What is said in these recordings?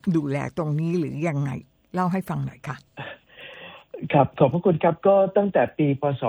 ดูแลตรงนี้หรือยังไงเล่าให้ฟังหน่อยค่ะครับขอบพระคุณครับก็ตั้งแต่ปีพ.ศ.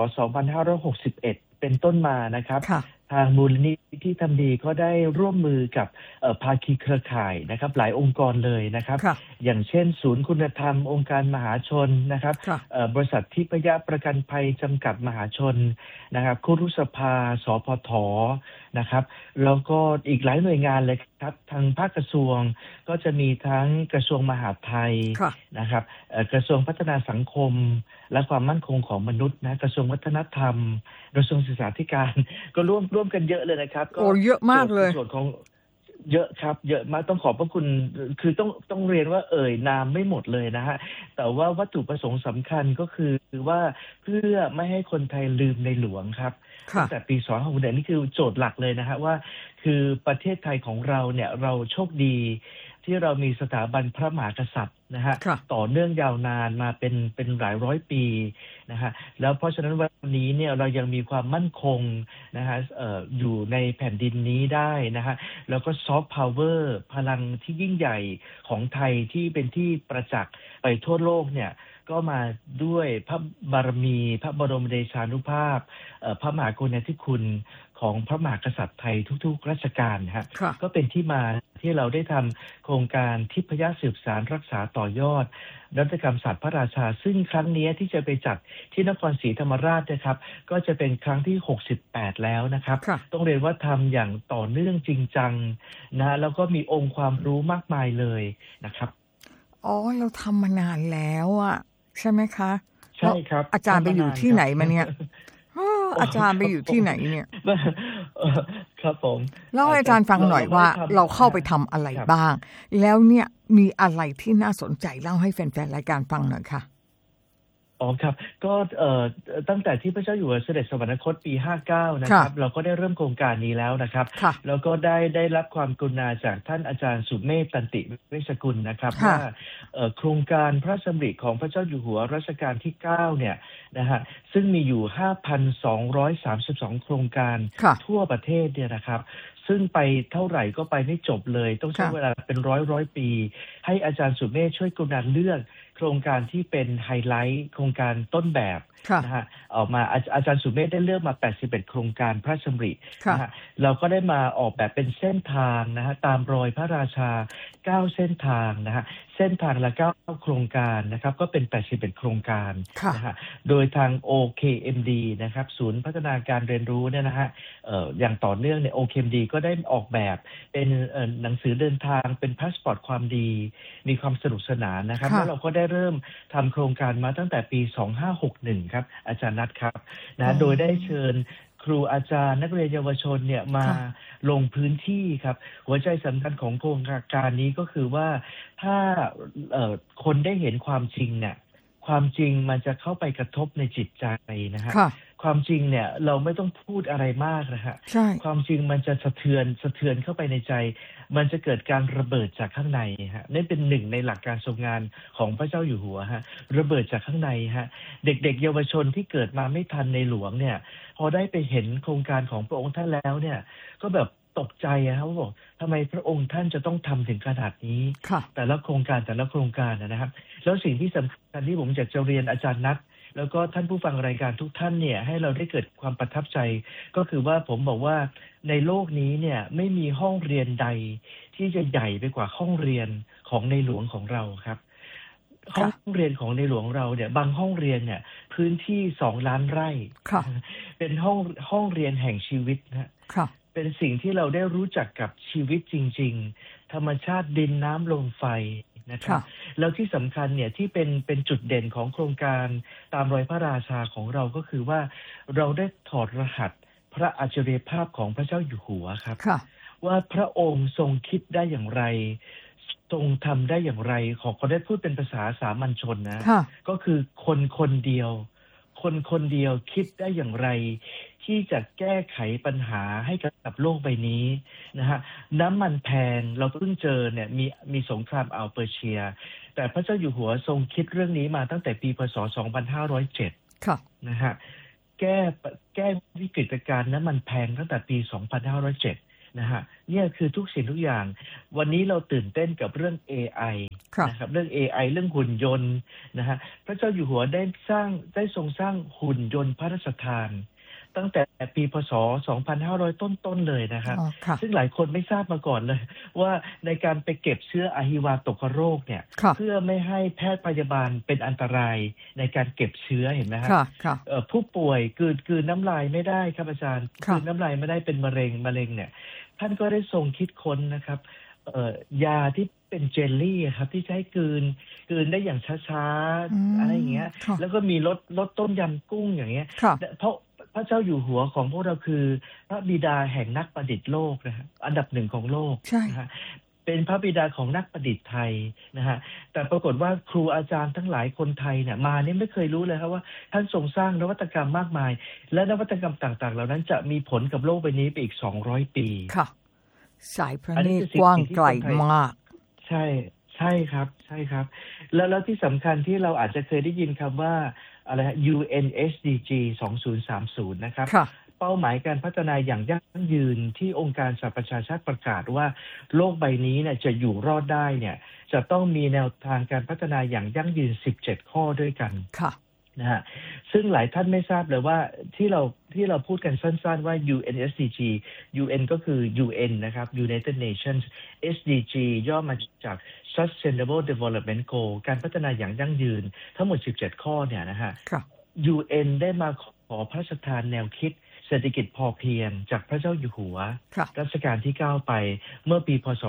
2561เป็นต้นมานะครับทางมูลนิธิทำดีก็ได้ร่วมมือกับภาคีเครือข่ายนะครับหลายองค์กรเลยนะครับอย่างเช่นศูนย์คุณธรรมองค์การมหาชนนะครับบริษัททิพยประกันภัยจำกัดมหาชนนะครับครุสภาสพทนะครับแล้วก็อีกหลายหน่วยงานเลยครับทางภาคกระทรวงก็จะมีทั้งกระทรวงมหาดไทยนะครับกระทรวงพัฒนาสังคมและความมั่นคงของมนุษย์นะกระทรวงวัฒนธรรมกระทรวงศึกษาธิการก็ร่วมกันเยอะเลยนะครับก็เยอะมากเลยส่วนของเยอะครับเยอะมากต้องขอบพระคุณคือต้องเรียนว่านามไม่หมดเลยนะฮะแต่ว่าวัตถุประสงค์สำคัญก็คือว่าเพื่อไม่ให้คนไทยลืมในหลวงครับตั้งแต่ปี2561นี่คือโจทย์หลักเลยนะฮะว่าคือประเทศไทยของเราเนี่ยเราโชคดีที่เรามีสถาบันพระมหากษัตริย์นะฮะต่อเนื่องยาวนานมาเป็นหลายร้อยปีนะฮะแล้วเพราะฉะนั้นวันนี้เนี่ยเรายังมีความมั่นคงนะฮะอยู่ในแผ่นดินนี้ได้นะฮะแล้วก็ซอฟต์พาวเวอร์พลังที่ยิ่งใหญ่ของไทยที่เป็นที่ประจักษ์ไปทั่วโลกเนี่ยก็มาด้วยพระบารมีพระบรมเดชานุภาพพระมหากรุณาธิคุณของพระมหากษัตริย์ไทยทุกๆรัชกาลนะฮะก็เป็นที่มาที่เราได้ทำโครงการทิพยสืบสารรักษาต่อยอดนวัตกรรมศาสตร์พระราชาซึ่งครั้งนี้ที่จะไปจัดที่นครศรีธรรมราชนะครับก็จะเป็นครั้งที่68แล้วนะครับต้องเรียนว่าทำอย่างต่อเนื่องจริงจังนะแล้วก็มีองค์ความรู้มากมายเลยนะครับอ๋อเราทำมานานแล้วอ่ะใช่ไหมคะใช่ครับอาจารย์ไปอยู่ที่ไหนมาเนี่ยอาจารย์ไปอยู่ที่ไหนเนี่ยครับผมเล่าให้อาจารย์ฟังหน่อยว่าเราเข้าไปทำอะไรบ้างแล้วเนี่ยมีอะไรที่น่าสนใจเล่าให้แฟนๆรายการฟังหน่อยค่ะอ๋อครับก็ตั้งแต่ที่พระเจ้าอยู่หัวเสด็จสวรรคตปี59นะครับเราก็ได้เริ่มโครงการนี้แล้วนะครับแล้วก็ได้รับความกรุณาจากท่านอาจารย์สุเมธตันติเวชกุลนะครับว่าโครงการพระราชดำริของพระเจ้าอยู่หัวรัชกาลที่9เนี่ยนะฮะซึ่งมีอยู่ 5,232 โครงการทั่วประเทศเนี่ยนะครับซึ่งไปเท่าไหร่ก็ไปไม่จบเลยต้องใช้เวลาเป็นร้อยปีให้อาจารย์สุเมธช่วยกรุณาเลือกโครงการที่เป็นไฮไลท์โครงการต้นแบบนะฮะออกมาอาจารย์สุเมธได้เลือกมา81โครงการพระราชดำรินะฮะเราก็ได้มาออกแบบเป็นเส้นทางนะฮะตามรอยพระราชา9เส้นทางนะฮะเส้นทางละ9โครงการนะครับก็เป็น81โครงการนะฮะโดยทาง OKMD นะครับศูนย์พัฒนาการเรียนรู้เนี่ยนะฮะอย่างต่อเนื่องเนี่ย OKMD ก็ได้ออกแบบเป็นหนังสือเดินทางเป็นพาสปอร์ตความดีมีความสนุกสนานนะครับแล้วเราก็ได้เริ่มทำโครงการมาตั้งแต่ปี2561ครับอาจารย์นัทครับนะโดยได้เชิญครูอาจารย์นักเรียนเยาวชนเนี่ยมาลงพื้นที่ครับหัวใจสำคัญของโครงการนี้ก็คือว่าถ้าคนได้เห็นความจริงเนี่ยความจริงมันจะเข้าไปกระทบในจิตใจนะฮะความจริงเนี่ยเราไม่ต้องพูดอะไรมากนะฮะความจริงมันจะสะเทือนเข้าไปในใจมันจะเกิดการระเบิดจากข้างในฮะนี่เป็นหนึ่งในหลักการทรงงานของพระเจ้าอยู่หัวฮะระเบิดจากข้างในฮะเด็กๆเยาวชนที่เกิดมาไม่ทันในหลวงเนี่ยพอได้ไปเห็นโครงการของพระองค์ท่านแล้วเนี่ยก็แบบตกใจครับว่าบอกทำไมพระองค์ท่านจะต้องทำถึงขนาดนี้แต่ละโครงการนะครับแล้วสิ่งที่สำคัญที่ผมอยากจะเรียนอาจารย์นัทแล้วก็ท่านผู้ฟังรายการทุกท่านเนี่ยให้เราได้เกิดความประทับใจก็คือว่าผมบอกว่าในโลกนี้เนี่ยไม่มีห้องเรียนใดที่จะใหญ่ไปกว่าห้องเรียนของในหลวงของเราครับห้องเรียนของในหลวงเราเนี่ยบางห้องเรียนเนี่ยพื้นที่2 ล้านไร่เป็นห้องเรียนแห่งชีวิตนะเป็นสิ่งที่เราได้รู้จักกับชีวิตจริงๆธรรมชาติดินน้ำลมไฟนะครับแล้วที่สำคัญเนี่ยที่เป็นจุดเด่นของโครงการตามรอยพระราชาของเราก็คือว่าเราได้ถอดรหัสพระอัจฉริยภาพของพระเจ้าอยู่หัวครับว่าพระองค์ทรงคิดได้อย่างไรทรงทำได้อย่างไรขอได้พูดเป็นภาษาสามัญชนนะก็คือคนเดียวคิดได้อย่างไรที่จะแก้ไขปัญหาให้กับโลกใบนี้นะฮะน้ำมันแพงเราเพิ่งเจอเนี่ยมีสงครามอัลเปอร์เชียแต่พระเจ้าอยู่หัวทรงคิดเรื่องนี้มาตั้งแต่ปีพ.ศ. 2507นะฮะแก้วิกฤตการณ์น้ำมันแพงตั้งแต่ปี 2507 นะฮะเนี่ยคือทุกสิ่งทุกอย่างวันนี้เราตื่นเต้นกับเรื่อง AI นะครับเรื่อง AI เรื่องหุ่นยนต์นะฮะพระเจ้าอยู่หัวได้ทรงสร้างหุ่นยนต์พระราชทานตั้งแต่ปีพศ 2500 ต้นๆเลยนะครับซึ่งหลายคนไม่ทราบมาก่อนเลยว่าในการไปเก็บเชื้ออหิวาตกโรคเนี่ยเพื่อไม่ให้แพทย์พยาบาลเป็นอันตรายในการเก็บเชื้อเห็นไหมครับผู้ป่วยกลืนน้ำลายไม่ได้ครับอาจารย์กลืนน้ำลายไม่ได้เป็นมะเร็งเนี่ยท่านก็ได้ทรงคิดค้นนะครับยาที่เป็นเจลลี่ครับที่ใช้กลืนได้อย่างช้าๆอะไรอย่างเงี้ยแล้วก็มีลดต้มยำกุ้งอย่างเงี้ยเพราะพระเจ้าอยู่หัวของพวกเราคือพระบิดาแห่งนักประดิษฐ์โลกนะฮะอันดับหนึ่งของโลกนะฮะเป็นพระบิดาของนักประดิษฐ์ไทยนะฮะแต่ปรากฏว่าครูอาจารย์ทั้งหลายคนไทยเนี่ยมานี่ไม่เคยรู้เลยครับว่าท่านทรงสร้างนวัตกรรมมากมายและนวัตกรรมต่างๆเหล่านั้นจะมีผลกับโลกใบนี้ไปอีก200 ปีค่ะสายพระเนตรกว้างไกลมากใช่ครับแล้วที่สำคัญที่เราอาจจะเคยได้ยินคำว่าอะไร UN SDG 2030นะครับเป้าหมายการพัฒนาอย่างยั่งยืนที่องค์การสหประชาชาติประกาศว่าโลกใบนี้เนี่ยจะอยู่รอดได้เนี่ยจะต้องมีแนวทางการพัฒนาอย่างยั่งยืน17 ข้อด้วยกันนะฮะซึ่งหลายท่านไม่ทราบเลยว่าที่เราพูดกันสั้นๆว่า UN SDG UN ก็คือ UN นะครับ United Nations SDG ย่อมาจาก Sustainable Development Goal การพัฒนาอย่างยั่งยืนทั้งหมด17 ข้อเนี่ยนะฮะ UN ได้มาขอพระราชทานแนวคิดเศรษฐกิจพอเพียงจากพระเจ้าอยู่หัวรัชกาลที่ 9 ไปเมื่อปีพ.ศ.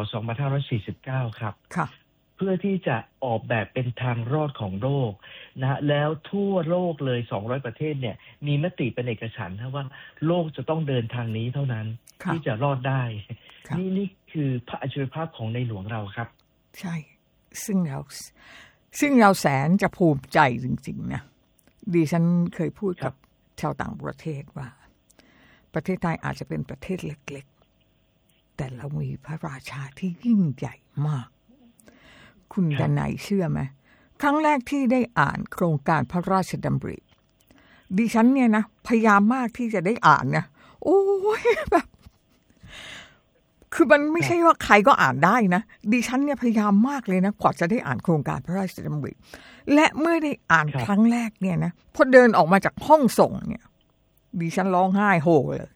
2549 ครับเพื่อที่จะออกแบบเป็นทางรอดของโลกนะแล้วทั่วโลกเลย200 ประเทศเนี่ยมีมติเป็นเอกฉันท์ว่าโลกจะต้องเดินทางนี้เท่านั้นที่จะรอดได้นี่คือพระอัจฉริยภาพของในหลวงเราครับใช่ซึ่งเราแสนจะภูมิใจจริงๆนะดิฉันเคยพูดกับชาวต่างประเทศว่าประเทศไทยอาจจะเป็นประเทศเล็กๆแต่เรามีพระราชาที่ยิ่งใหญ่มากคุณดนัยเชื่อไหมครั้งแรกที่ได้อ่านโครงการพระราชดำริดิฉันเนี่ยนะพยายามมากที่จะได้อ่านนะโอ้ยแบบคือมันไม่ใช่ว่าใครก็อ่านได้นะดิฉันเนี่ยพยายามมากเลยนะกว่าจะได้อ่านโครงการพระราชดำริและเมื่อได้อ่านครั้งแรกเนี่ยนะพอเดินออกมาจากห้องส่งเนี่ยดิฉันร้องไห้โฮเลย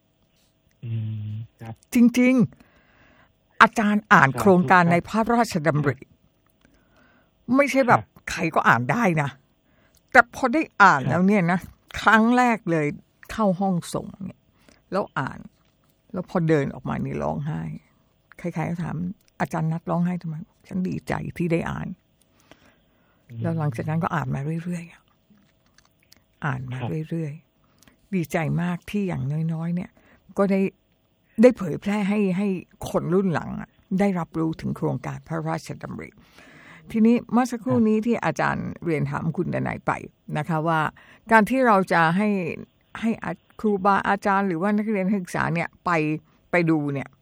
จริงๆอาจารย์อ่านโครงการในพระราชดำริไม่ใช่แบบใครก็อ่านได้นะแต่พอได้อ่านแล้วเนี่ยนะครั้งแรกเลยเข้าห้องส่งเนี่ยแล้วอ่านแล้วพอเดินออกมานี่ร้องไห้ใครๆก็ถามอาจารย์นัดร้องไห้ทำไมฉันดีใจที่ได้อ่านแล้วหลังจากนั้นก็อ่านมาเรื่อยๆอ่านมาเรื่อยๆดีใจมากที่อย่างน้อยๆเนี่ยก็ได้เผยแพร่ให้คนรุ่นหลังได้รับรู้ถึงโครงการพระราชดำริทีนี้เมื่อสักครู่นี้ที่อาจารย์เรียนถามคุณดนัยไปนะคะว่าการที่เราจะให้ครูบาอาจารย์หรือว่านักเรียนนักศึกษาเนี่ยไปดู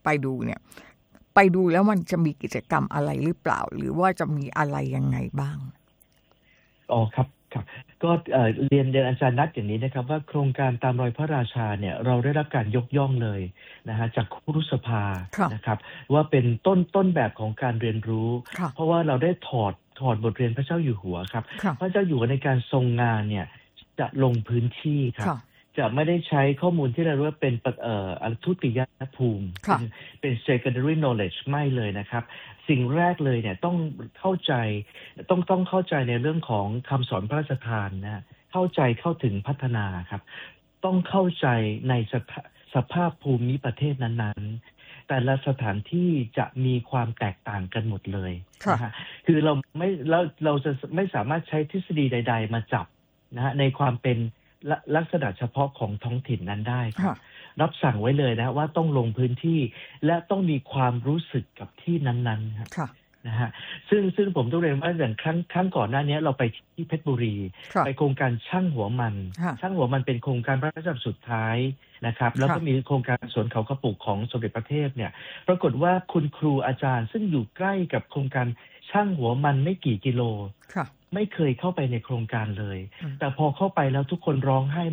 แล้วมันจะมีกิจกรรมอะไรหรือเปล่าหรือว่าจะมีอะไรยังไงบ้างอ๋อครับก็เรียนอาจารย์นัดอย่างนี้นะครับว่าโครงการตามรอยพระราชาเนี่ยเราได้รับการยกย่องเลยนะฮะจากครุสภานะครับว่าเป็นต้นแบบของการเรียนรู้เพราะว่าเราได้ถอดบทเรียนพระเจ้าอยู่หัวครับพระเจ้าอยู่หัวในการทรงงานเนี่ยจะลงพื้นที่ครับจะไม่ได้ใช้ข้อมูลที่เราเรียกว่าเป็นทุติยภูมิเป็น secondary knowledge ไม่เลยนะครับสิ่งแรกเลยเนี่ยต้องเข้าใจในเรื่องของคำสอนพระราชทานนะเข้าถึงพัฒนาครับต้องเข้าใจในสภาพภูมิประเทศนั้นๆแต่ละสถานที่จะมีความแตกต่างกันหมดเลยนะฮะคือเราจะไม่สามารถใช้ทฤษฎีใดๆมาจับนะฮะในความเป็นลักษณะเฉพาะของท้องถิ่นนั้นได้ครับรับสั่งไว้เลยนะว่าต้องลงพื้นที่และต้องมีความรู้สึกกับที่นั้นๆครับนะฮะซึ่งผมต้องเรียนว่าอย่างครั้งก่อนหน้านี้เราไปที่เพชรบุรีไปโครงการช่างหัวมันเป็นโครงการพระราชดำริสุดท้ายนะครับแล้วก็มีโครงการสวนเขากระปุกของสมเด็จพระเทพเนี่ยปรากฏว่าคุณครูอาจารย์ซึ่งอยู่ใกล้กับโครงการช่างหัวมันไม่กี่กิโลไม่เคยเข้าไปในโครงการเลยแต่พอเข้าไปแล้วทุกคนร้องไห้หมด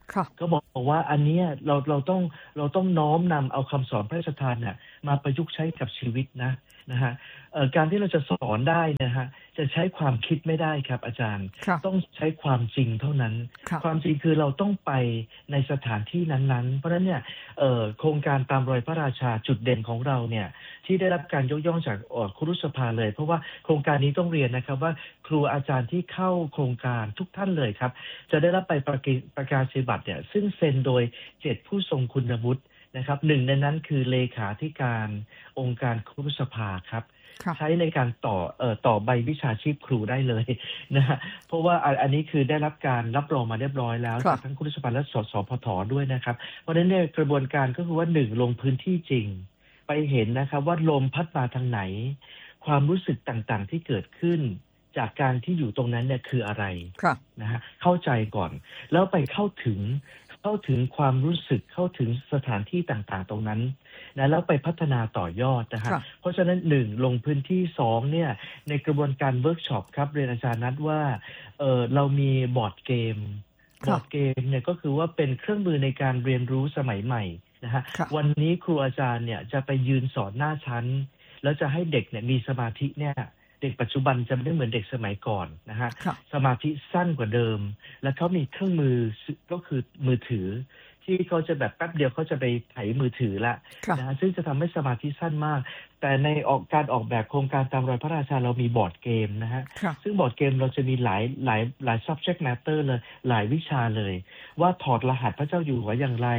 ก็บอกว่าอันนี้เราต้องน้อมนำเอาคำสอนพระราชทานเนี่ยมาประยุกต์ใช้กับชีวิตนะฮะการที่เราจะสอนได้นะฮะจะใช้ความคิดไม่ได้ครับอาจารย์ต้องใช้ความจริงเท่านั้นความจริงคือเราต้องไปในสถานที่นั้นๆเพราะฉะนั้นเนี่ยโครงการตามรอยพระราชาจุดเด่นของเราเนี่ยที่ได้รับการยกย่องจากครุสภาเลยเพราะว่าโครงการนี้ต้องเรียนนะครับว่าครูอาจารย์ที่เข้าโครงการทุกท่านเลยครับจะได้รับใบประกาศนียบัตรเนี่ยซึ่งเซ็นโดย7ผู้ทรงคุณวุฒินะครับหนึ่งในนั้นคือเลขาธิการองค์การครุสภาครับใช้ในการต่อใบวิชาชีพครูได้เลยนะฮะเพราะว่าอันนี้คือได้รับการรับรองมาเรียบร้อยแล้วจากทั้งครุสภาและสพทด้วยนะครับเพราะฉะนั้นเนี่ยกระบวนการก็คือว่า1ลงพื้นที่จริงไปเห็นนะครับว่าลมพัดมาทางไหนความรู้สึกต่างๆที่เกิดขึ้นจากการที่อยู่ตรงนั้นเนี่ยคืออะไรนะฮะเข้าใจก่อนแล้วไปเข้าถึงความรู้สึกเข้าถึงสถานที่ต่างๆตรงนั้นนะแล้วไปพัฒนาต่อยอดนะฮะเพราะฉะนั้น1ลงพื้นที่2เนี่ยในกระบวนการเวิร์กช็อปครับเรียนอาจารย์นัทว่าเรามีบอร์ดเกมเนี่ยก็คือว่าเป็นเครื่องมือในการเรียนรู้สมัยใหม่นะฮะวันนี้ครูอาจารย์เนี่ยจะไปยืนสอนหน้าชั้นแล้วจะให้เด็กเนี่ยมีสมาธิเนี่ยเด็กปัจจุบันจะไม่ได้เหมือนเด็กสมัยก่อนนะฮะสมาธิสั้นกว่าเดิมและเขามีเครื่องมือก็คือมือถือที่เขาจะแบบแป๊บเดียวเขาจะไปไถมือถือละนะฮะซึ่งจะทำให้สมาธิสั้นมากแต่ในการออกแบบโครงการตามรอยพระราชาเรามีบอร์ดเกมนะฮะซึ่งบอร์ดเกมเราจะมีหลาย subject matter เลยหลายวิชาเลยว่าถอดรหัสพระเจ้าอยู่หัวอย่างไร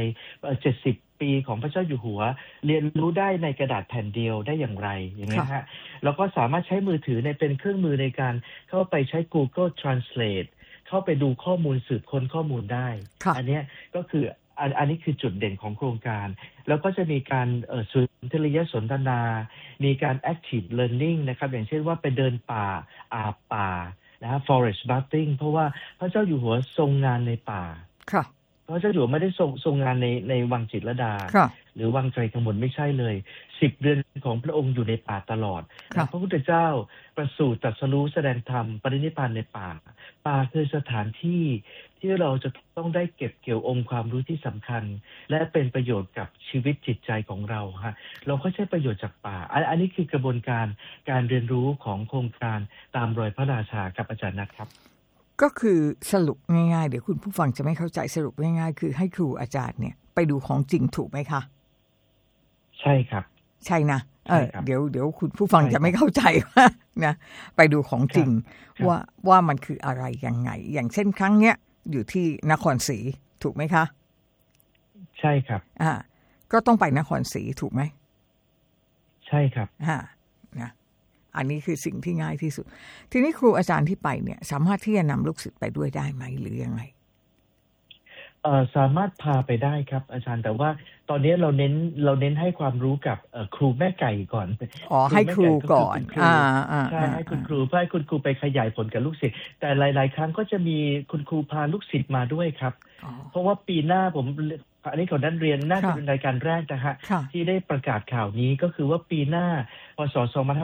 70ปีของพระเจ้าอยู่หัวเรียนรู้ได้ในกระดาษแผ่นเดียวได้อย่างไรอย่างเงี้ยฮะแล้วก็สามารถใช้มือถือเป็นเครื่องมือในการเข้าไปใช้ Google Translate เข้าไปดูข้อมูลสืบค้นข้อมูลได้อันนี้ก็คืออันนี้คือจุดเด่นของโครงการแล้วก็จะมีการสุนทรียสนทนามีการ active learning นะครับอย่างเช่นว่าไปเดินป่าอาบป่านะฮะ forest bathing เพราะว่าพระเจ้าอยู่หัวทรงงานในป่าพระเจ้าอยู่หัวไม่ได้ทรงงานในวังจิตรลดาหรือวังไตรกมลไม่ใช่เลย10เดือนของพระองค์อยู่ในป่าตลอดพระพุทธเจ้าประสูติตรัสรู้แสดงธรรมปรินิพพานในป่าคือสถานที่ที่เราจะต้องได้เก็บเกี่ยวองค์ความรู้ที่สำคัญและเป็นประโยชน์กับชีวิตจิตใจของเราฮะเราก็ใช้ประโยชน์จากป่าอันนี้คือกระบวนการเรียนรู้ของโครงการตามรอยพระราชากับอาจารย์นัทครับก็คือสรุปง่ายๆเดี๋ยวคุณผู้ฟังจะไม่เข้าใจสรุปง่ายๆคือให้ครูอาจารย์เนี่ยไปดูของจริงถูกไหมคะใช่ครับใช่นะเดี๋ยวคุณผู้ฟังจะไม่เข้าใจว่านะไปดูของจริงว่ามันคืออะไรยังไงอย่างเช่นครั้งเนี้ยอยู่ที่นครศรีถูกไหมคะใช่ครับก็ต้องไปนครศรีถูกไหมใช่ครับนะอันนี้คือสิ่งที่ง่ายที่สุดทีนี้ครูอาจารย์ที่ไปเนี่ยสามารถที่จะนำลูกศิษย์ไปด้วยได้ไหมหรือยังไงสามารถพาไปได้ครับอาจารย์แต่ว่าตอนนี้เราเน้นให้ความรู้กับครูแม่ไก่ก่อนให้ครูก่อนใช่ให้คุณครูเพื่อให้คุณครูไปขยายผลกับลูกศิษย์แต่หลายๆครั้งก็จะมีคุณครูพาลูกศิษย์มาด้วยครับเพราะว่าปีหน้าผมอันนี้ขอด้านเรียนน่าจะเป็นรายการแรกนะฮะที่ได้ประกาศข่าวนี้ก็คือว่าปีหน้าพศ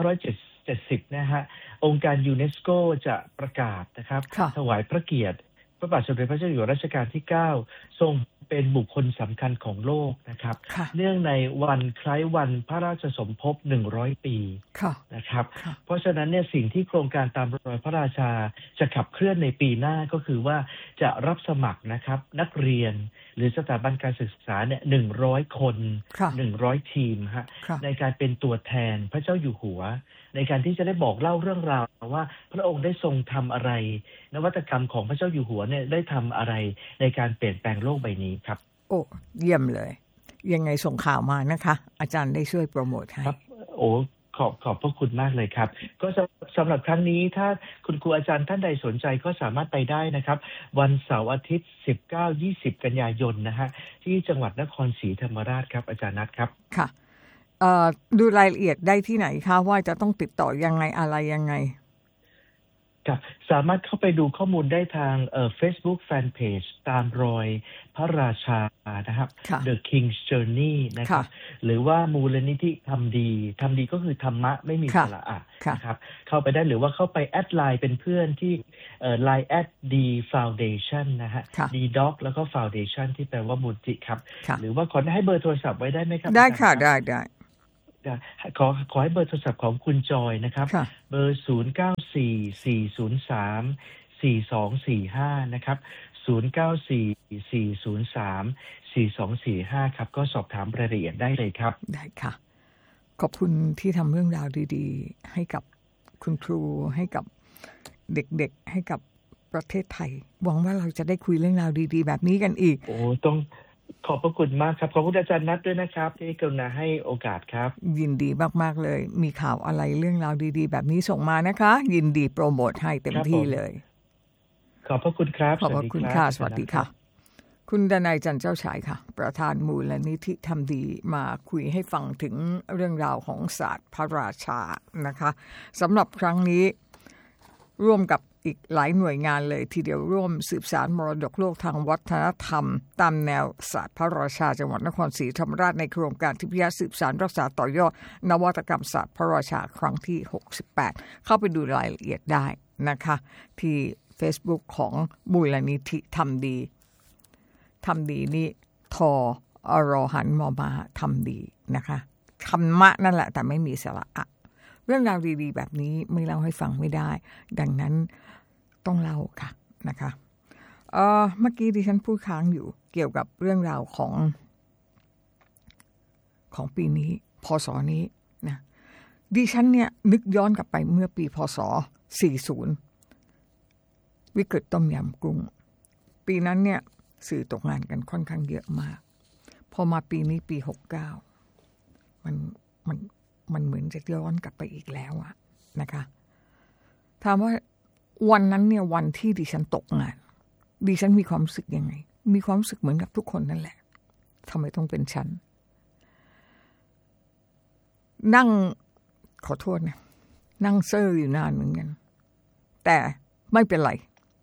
2570นะฮะองค์การยูเนสโกจะประกาศนะครับถวายพระเกียรติพระบาทสมเด็จพระเจ้าอยู่หัวรัชกาลที่9ทรงเป็นบุคคลสำคัญของโลกนะครับเนื่องในวันคล้ายวันพระราชสมภพ100 ปีนะครับเพราะฉะนั้นเนี่ยสิ่งที่โครงการตามรอยพระราชาจะขับเคลื่อนในปีหน้าก็คือว่าจะรับสมัครนะครับนักเรียนหรือสถาบันการศึกษาเนี่ย100 คน100 ทีมฮะในการเป็นตัวแทนพระเจ้าอยู่หัวในการที่จะได้บอกเล่าเรื่องราวว่าพระองค์ได้ทรงทำอะไรนวัตกรรมของพระเจ้าอยู่หัวเนี่ยได้ทำอะไรในการเปลี่ยนแปลงโลกใบนี้ครับโอ้เยี่ยมเลยยังไงส่งข่าวมานะคะอาจารย์ได้ช่วยโปรโมทให้ครับโอ้ขอบพระคุณมากเลยครับก็สำหรับครั้งนี้ถ้าคุณครูอาจารย์ท่านใดสนใจก็สามารถไปได้นะครับวันเสาร์อาทิตย์ 19-20 กันยายนนะฮะที่จังหวัดนครศรีธรรมราชครับอาจารย์นัทครับค่ะดูรายละเอียดได้ที่ไหนคะว่าจะต้องติดต่อยังไงอะไรยังไงครับสามารถเข้าไปดูข้อมูลได้ทางFacebook Fanpage ตามรอยพระราชานะครับ The King's Journey นะครับหรือว่ามูลนิธิทำดีก็คือธรรมะไม่มีสระอะนะครับเข้าไปได้หรือว่าเข้าไปแอดไลน์เป็นเพื่อนที่Line @D Foundation นะฮะ D Doc แล้วก็ Foundation ที่แปลว่ามูลนิธิครับหรือว่าขอให้เบอร์โทรศัพท์ไว้ได้ไหมครับได้ค่ะได้ขอให้เบอร์โทรศัพท์ของคุณจอยนะครับเบอร์0944034245นะครับ0944034245ครับก็สอบถามรายละเอียดได้เลยครับได้ค่ะขอบคุณที่ทำเรื่องราวดีๆให้กับคุณครูให้กับเด็กๆให้กับประเทศไทยหวังว่าเราจะได้คุยเรื่องราวดีๆแบบนี้กันอีกต้องขอบพระคุณมากครับขอบคุณอาจารย์นัทด้วยนะครับที่กรุณาให้โอกาสครับยินดีมากๆเลยมีข่าวอะไรเรื่องราวดีๆแบบนี้ส่งมานะคะยินดีโปรโมทให้เต็มที่เลยขอบพระคุณครับขอบพระคุณค่ะสวัสดีค่ะคุณดนัยจันทร์เจ้าฉายค่ะประธานมูลนิธิทำดีมาคุยให้ฟังถึงเรื่องราวของศาสตร์พระราชานะคะสำหรับครั้งนี้ร่วมกับอีกหลายหน่วยงานเลยทีเดียวร่วมสืบสานมรดกโลกทางวัฒนธรรมตามแนวศาสตร์พระราชาจังหวัดนครศรีธรรมราชในโครงการทิพยสืบสานรักษาต่อยอดนวัตกรรมศาสตร์พระราชาครั้งที่68เข้าไปดูรายละเอียดได้นะคะที่ Facebook ของมูลนิธิทำดีนี่ทอรหันมอมาทำดีนะคะธรรมะนั่นแหละแต่ไม่มีสระอะเรื่องราวดีๆแบบนี้ไม่เล่าให้ฟังไม่ได้ดังนั้นต้องเล่าค่ะนะคะเมื่อกี้ดิฉันพูดค้างอยู่เกี่ยวกับเรื่องราวของปีนี้พศนี้นะดิฉันเนี่ยนึกย้อนกลับไปเมื่อปีพศ40วิกฤตต้มยำกุ้งปีนั้นเนี่ยสื่อตกงานกันค่อนข้างเยอะมากพอมาปีนี้ปี69มันเหมือนจะย้อนกลับไปอีกแล้วอะนะคะถามว่าวันนั้นเนี่ยวันที่ดิฉันตกงานดิฉันมีความรู้สึกยังไงมีความรู้สึกเหมือนกับทุกคนนั่นแหละทำไมต้องเป็นฉันนั่งขอโทษนะนั่งเซ่ออยู่นานเหมือนกันแต่ไม่เป็นไร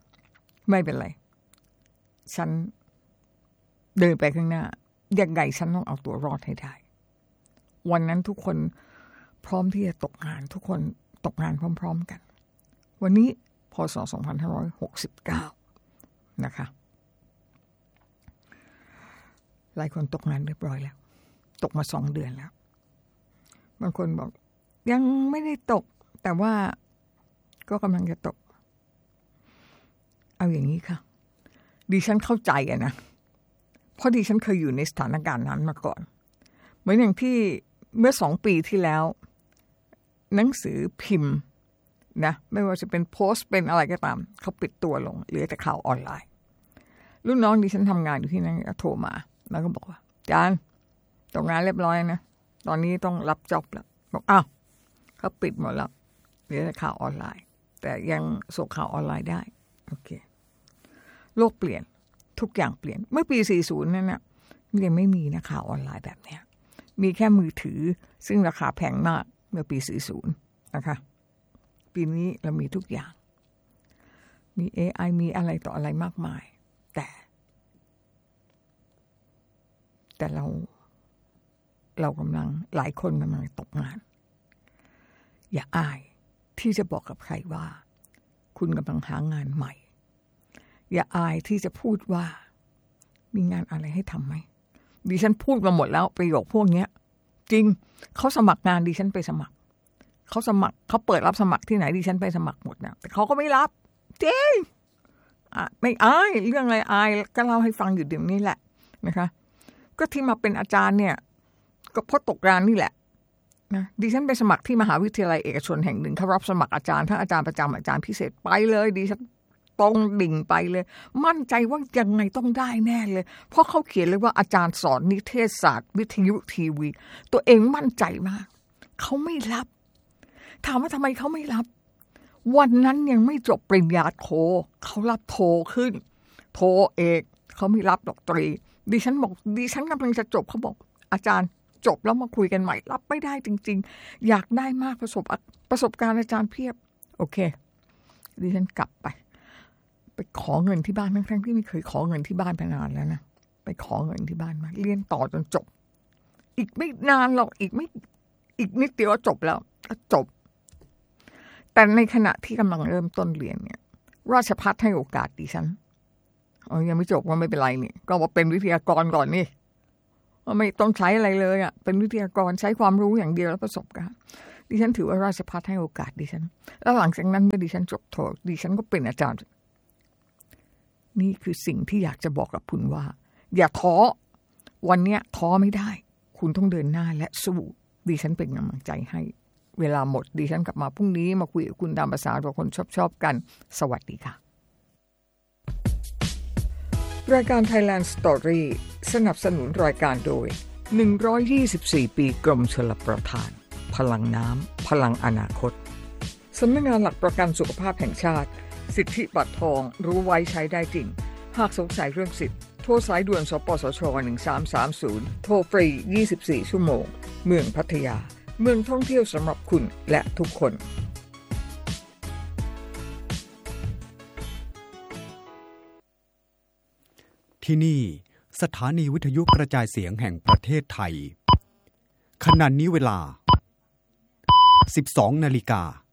ฉันเดินไปข้างหน้ายังไงฉันต้องเอาตัวรอดให้ได้วันนั้นทุกคนพร้อมที่จะตกงานทุกคนตกงานพร้อมๆกันวันนี้พศ2569นะคะหลายคนตกงานเรียบร้อยแล้วตกมา2 เดือนแล้วบางคนบอกยังไม่ได้ตกแต่ว่าก็กำลังจะตกเอาอย่างนี้ค่ะดิฉันเข้าใจอะนะเพราะดิฉันเคยอยู่ในสถานการณ์นั้นมาก่อนเหมือนอย่างที่เมื่อ2 ปีที่แล้วหนังสือพิมพ์นะไม่ว่าจะเป็นโพสต์เป็นอะไรก็ตามเขาปิดตัวลงเหลือแต่ข่าวออนไลน์รุ่นน้องดิฉันทำงานอยู่ที่นั่นก็โทรมาแล้วก็บอกว่าอาจารย์ตกงานเรียบร้อยนะตอนนี้ต้องรับจ็อบแล้วบอกอ้าวเขาปิดหมดแล้วเหลือแต่ข่าวออนไลน์แต่ยังส่งข่าวออนไลน์ได้โอเคโลกเปลี่ยนทุกอย่างเปลี่ยนเมื่อปี40นั่นน่ะยังไม่มีนะข่าวออนไลน์แบบเนี้ยมีแค่มือถือซึ่งราคาแพงมากเมื่อปี40นะคะปีนี้เรามีทุกอย่างมี AI มีอะไรต่ออะไรมากมายแต่เรากำลังหลายคนกำลังตกงานอย่าอายที่จะบอกกับใครว่าคุณกำลังหางานใหม่อย่าอายที่จะพูดว่ามีงานอะไรให้ทำไหมดิฉันพูดมาหมดแล้วประโยคพวกนี้จริงเขาสมัครงานดิฉันไปสมัครเขาเปิดรับสมัครที่ไหนดิฉันไปสมัครหมดนะแต่เขาก็ไม่รับจริงไม่อายเรื่องอะไรอายก็เล่าให้ฟังอยู่เดี๋ยวนี้แหละนะคะก็ที่มาเป็นอาจารย์เนี่ยก็เพราะตกงานนี่แหละนะดิฉันไปสมัครที่มหาวิทยาลัยเอกชนแห่งหนึ่งเขารับสมัครอาจารย์ทั้งอาจารย์ประจำอาจารย์พิเศษไปเลยดิฉันตรงดิ่งไปเลยมั่นใจว่ายังไงต้องได้แน่เลยเพราะเขาเขียนเลยว่าอาจารย์สอนนิเทศศาสตร์วิทยุทีวีตัวเองมั่นใจมากเขาไม่รับถามว่าทำไมเขาไม่รับวันนั้นยังไม่จบปริญญาโทเขารับโทขึ้นโทเอกเขาไม่รับดอกตรีดิฉันบอกดิฉันกำลังจะจบเขาบอกอาจารย์จบแล้วมาคุยกันใหม่รับไม่ได้จริงๆอยากได้มากประสบการณ์อาจารย์เพียบโอเคดิฉันกลับไปขอเงินที่บ้านทั้งที่ไม่เคยขอเงินที่บ้านมานานแล้วนะไปขอเงินที่บ้านมาเรียนต่อจนจบอีกไม่นานหรอกอีกนิดเดียวจบแล้วจบแต่ในขณะที่กำลังเริ่มต้นเรียนเนี่ยราชภัฏให้โอกาสดิฉันยังไม่จบก็ไม่เป็นไรนี่ก็ว่าเป็นวิทยากรก่อนนี่ว่าไม่ต้องใช้อะไรเลยอ่ะเป็นวิทยากรใช้ความรู้อย่างเดียวแล้วประสบการณ์ดิฉันถือว่าราชภัฏให้โอกาสดิฉันแล้วหลังจากนั้นเมื่อดิฉันจบโทดิฉันก็เป็นอาจารย์นี่คือสิ่งที่อยากจะบอกกับคุณว่าอย่าท้อวันนี้ท้อไม่ได้คุณต้องเดินหน้าและสู้ดิฉันเป็นกำลังใจให้เวลาหมดดิฉันกลับมาพรุ่งนี้มาคุยกับคุณตามภาษาตัวคนชอบกันสวัสดีค่ะรายการ Thailand Story สนับสนุนรายการโดย124ปีกรมชลประทานพลังน้ำพลังอนาคตสำนักงานหลักประกันสุขภาพแห่งชาติสิทธิบัตรทองรู้ไว้ใช้ได้จริงหากสงสัยเรื่องสิทธิ์โทรสายด่วนสปสช1330โทรฟรี24ชั่วโมงเมืองพัทยาเมืองท่องเที่ยวสำหรับคุณและทุกคนที่นี่สถานีวิทยุกระจายเสียงแห่งประเทศไทยขณะนี้เวลา 12 นาฬิกา